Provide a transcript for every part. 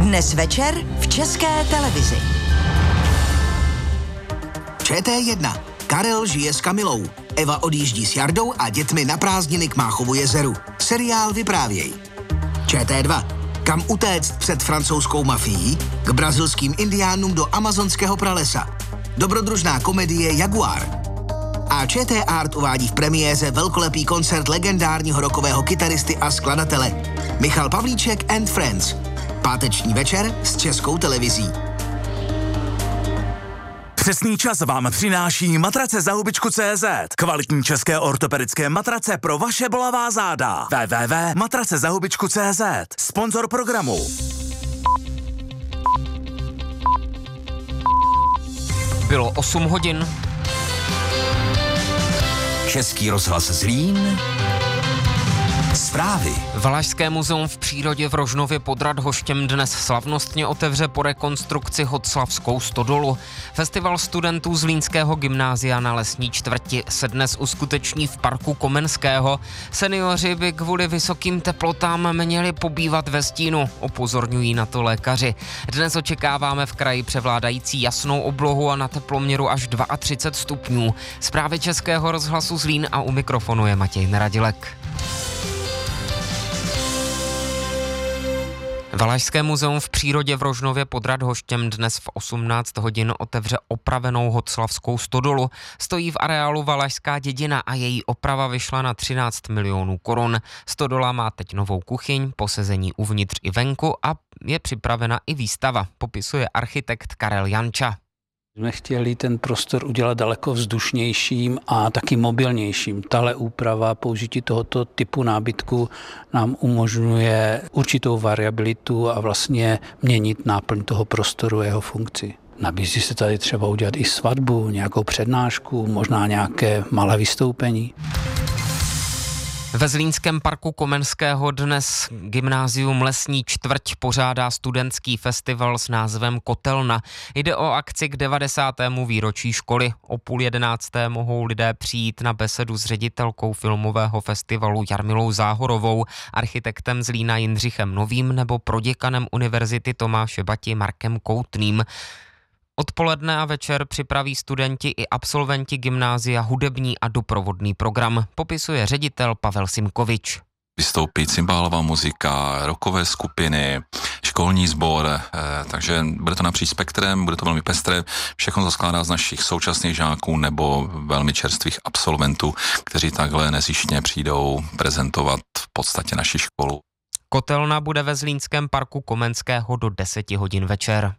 Dnes večer v České televizi. ČT1. Karel žije s Kamilou. Eva odjíždí s Jardou a dětmi na prázdniny k Máchovu jezeru. Seriál Vyprávěj. ČT2. Kam utéct před francouzskou mafií? K brazilským indiánům do amazonského pralesa. Dobrodružná komedie Jaguar. A ČT Art uvádí v premiéře velkolepý koncert legendárního rockového kytaristy a skladatele Michal Pavlíček and Friends. Páteční večer s Českou televizí. Přesný čas vám přináší matrace za hubičku.cz. Kvalitní české ortopedické matrace pro vaše bolavá záda. www.matracezahubičku.cz. Sponzor programu. Bylo 8 hodin. Český rozhlas Zlín. Zprávy. Valašské muzeum v přírodě v Rožnově pod Radhoštěm dnes slavnostně otevře po rekonstrukci Hoclavskou stodolu. Festival studentů Zlínského gymnázia na Lesní čtvrti se dnes uskuteční v parku Komenského. Seniori by kvůli vysokým teplotám měli pobývat ve stínu, upozorňují na to lékaři. Dnes očekáváme v kraji převládající jasnou oblohu a na teploměru až 32 stupňů. Zprávy Českého rozhlasu Zlín a u mikrofonu je Matěj Neradilek. Valašské muzeum v přírodě v Rožnově pod Radhoštěm dnes v 18 hodin otevře opravenou Hoclavskou stodolu. Stojí v areálu Valašská dědina a její oprava vyšla na 13 milionů korun. Stodola má teď novou kuchyň, posezení uvnitř i venku a je připravena i výstava, popisuje architekt Karel Janča. Jsme chtěli ten prostor udělat daleko vzdušnějším a taky mobilnějším. Tahle úprava, použití tohoto typu nábytku nám umožňuje určitou variabilitu a vlastně měnit náplň toho prostoru a jeho funkci. Nabízí se tady třeba udělat i svatbu, nějakou přednášku, možná nějaké malé vystoupení. Ve Zlínském parku Komenského dnes gymnázium Lesní čtvrť pořádá studentský festival s názvem Kotelna. Jde o akci k 90. výročí školy. O 10:30 mohou lidé přijít na besedu s ředitelkou filmového festivalu Jarmilou Záhorovou, architektem Zlína Jindřichem Novým nebo proděkanem Univerzity Tomáše Bati Markem Koutným. Odpoledne a večer připraví studenti i absolventi gymnázia hudební a doprovodný program, popisuje ředitel Pavel Simkovič. Vystoupí cymbálová muzika, rockové skupiny, školní sbor, takže bude to napříč spektrem, bude to velmi pestré. Všechno to skládá z našich současných žáků nebo velmi čerstvých absolventů, kteří takhle nezištně přijdou prezentovat v podstatě naši školu. Kotelna bude ve Zlínském parku Komenského do 10 hodin večer.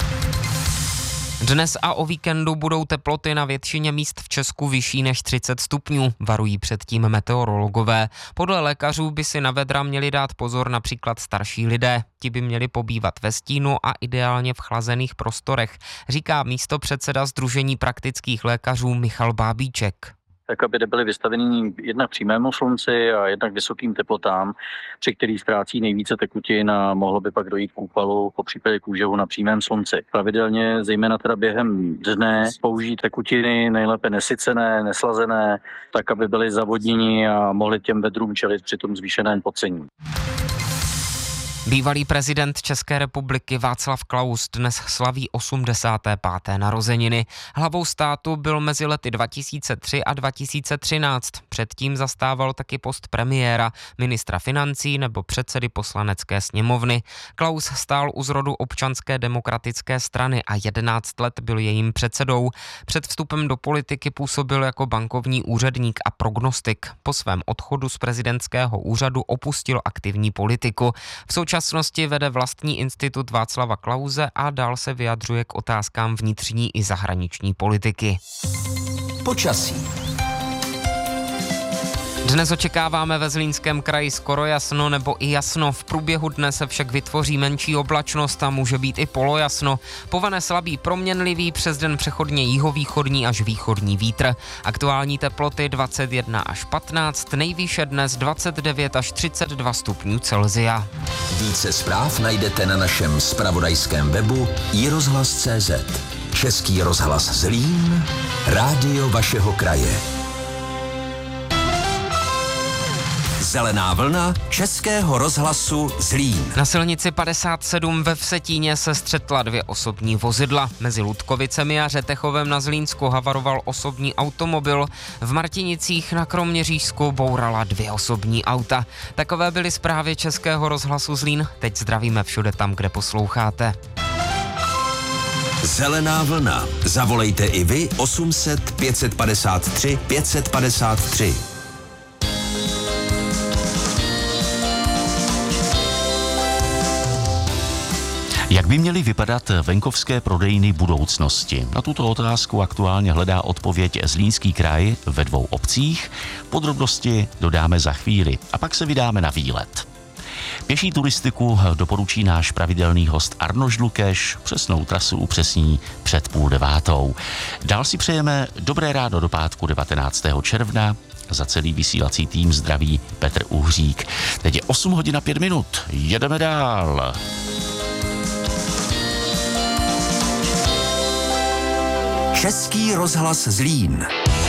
Dnes a o víkendu budou teploty na většině míst v Česku vyšší než 30 stupňů, varují předtím meteorologové. Podle lékařů by si na vedra měli dát pozor například starší lidé. Ti by měli pobývat ve stínu a ideálně v chlazených prostorech, říká místopředseda Sdružení praktických lékařů Michal Bábíček. Tak aby nebyly vystaveny jednak přímému slunci a jednak vysokým teplotám, při kterých ztrácí nejvíce tekutin a mohlo by pak dojít k úpalu, popřípadě k úževu na přímém slunci. Pravidelně, zejména teda během dne, použít tekutiny nejlépe nesycené, neslazené, tak aby byly zavodněni a mohli těm vedrům čelit při tom zvýšeném pocení. Bývalý prezident České republiky Václav Klaus dnes slaví 85. narozeniny. Hlavou státu byl mezi lety 2003 a 2013. Předtím zastával taky post premiéra, ministra financí nebo předsedy poslanecké sněmovny. Klaus stál u zrodu Občanské demokratické strany a 11 let byl jejím předsedou. Před vstupem do politiky působil jako bankovní úředník a prognostik. Po svém odchodu z prezidentského úřadu opustil aktivní politiku. V současnosti vede vlastní institut Václava Klause a dál se vyjadřuje k otázkám vnitřní i zahraniční politiky. Počasí. Dnes očekáváme ve Zlínském kraji skoro jasno nebo i jasno. V průběhu dne se však vytvoří menší oblačnost a může být i polojasno. Povane slabý proměnlivý, přes den přechodně jihovýchodní až východní vítr. Aktuální teploty 21 až 15, nejvýše dnes 29 až 32 stupňů Celsia. Více zpráv najdete na našem zpravodajském webu iRozhlas.cz. Český rozhlas Zlín, rádio vašeho kraje. Zelená vlna Českého rozhlasu Zlín. Na silnici 57 ve Vsetíně se střetla 2 osobní vozidla. Mezi Ludkovicemi a Řetechovem na Zlínsku havaroval osobní automobil. V Martinicích na Kroměřížsku bourala 2 osobní auta. Takové byly zprávy Českého rozhlasu Zlín. Teď zdravíme všude tam, kde posloucháte. Zelená vlna. Zavolejte i vy 800 553 553. Jak by měly vypadat venkovské prodejny budoucnosti? Na tuto otázku aktuálně hledá odpověď Zlínský kraj ve 2 obcích. Podrobnosti dodáme za chvíli a pak se vydáme na výlet. Pěší turistiku doporučí náš pravidelný host Arnošt Lukeš, přesnou trasu upřesní před 8:30. Dál si přejeme dobré ráno do pátku 19. června. Za celý vysílací tým zdraví Petr Uhřík. Teď je 8:05. Jedeme dál. Český rozhlas Zlín.